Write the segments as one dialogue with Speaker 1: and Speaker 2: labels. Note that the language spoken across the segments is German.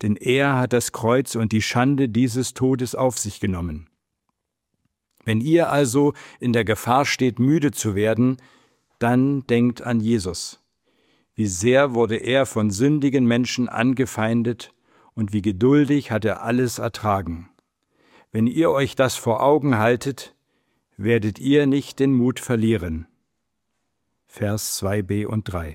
Speaker 1: denn er hat das Kreuz und die Schande dieses Todes auf sich genommen. Wenn ihr also in der Gefahr steht, müde zu werden, dann denkt an Jesus. Wie sehr wurde er von sündigen Menschen angefeindet und wie geduldig hat er alles ertragen. Wenn ihr euch das vor Augen haltet, werdet ihr nicht den Mut verlieren. Vers 2b und 3.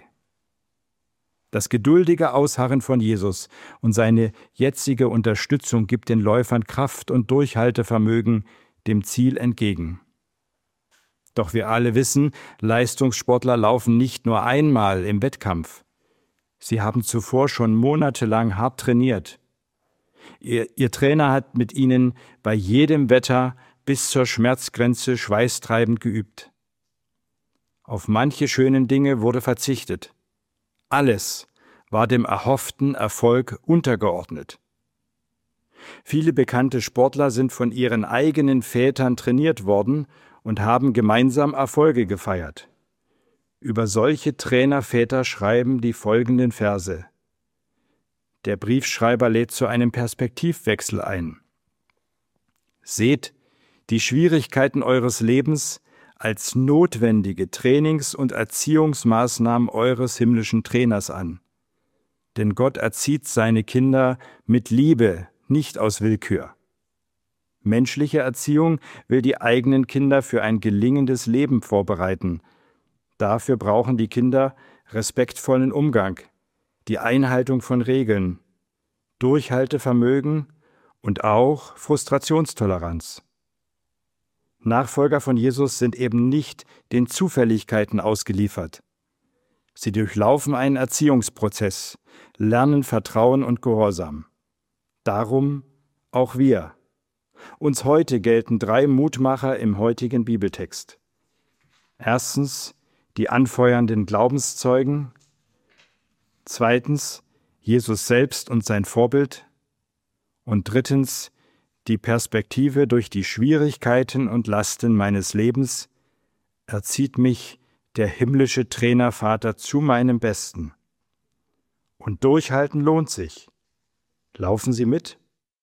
Speaker 1: Das geduldige Ausharren von Jesus und seine jetzige Unterstützung gibt den Läufern Kraft und Durchhaltevermögen dem Ziel entgegen. Doch wir alle wissen, Leistungssportler laufen nicht nur einmal im Wettkampf. Sie haben zuvor schon monatelang hart trainiert. Ihr Trainer hat mit ihnen bei jedem Wetter bis zur Schmerzgrenze schweißtreibend geübt. Auf manche schönen Dinge wurde verzichtet. Alles war dem erhofften Erfolg untergeordnet. Viele bekannte Sportler sind von ihren eigenen Vätern trainiert worden und haben gemeinsam Erfolge gefeiert. Über solche Trainerväter schreiben die folgenden Verse. Der Briefschreiber lädt zu einem Perspektivwechsel ein. Seht die Schwierigkeiten eures Lebens als notwendige Trainings- und Erziehungsmaßnahmen eures himmlischen Trainers an. Denn Gott erzieht seine Kinder mit Liebe, nicht aus Willkür. Menschliche Erziehung will die eigenen Kinder für ein gelingendes Leben vorbereiten. Dafür brauchen die Kinder respektvollen Umgang, die Einhaltung von Regeln, Durchhaltevermögen und auch Frustrationstoleranz. Nachfolger von Jesus sind eben nicht den Zufälligkeiten ausgeliefert. Sie durchlaufen einen Erziehungsprozess, lernen Vertrauen und Gehorsam. Darum auch wir. Uns heute gelten 3 Mutmacher im heutigen Bibeltext. Erstens die anfeuernden Glaubenszeugen. Zweitens Jesus selbst und sein Vorbild. Und drittens die Perspektive durch die Schwierigkeiten und Lasten meines Lebens erzieht mich der himmlische Trainervater zu meinem Besten. Und durchhalten lohnt sich. Laufen Sie mit?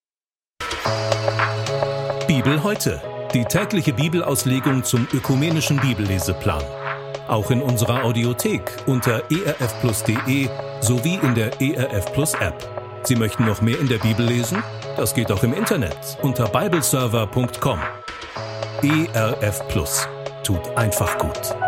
Speaker 2: Bibel heute. Die tägliche Bibelauslegung zum ökumenischen Bibelleseplan. Auch in unserer Audiothek unter erfplus.de sowie in der ERF Plus App. Sie möchten noch mehr in der Bibel lesen? Das geht auch im Internet unter bibleserver.com. ERF Plus tut einfach gut.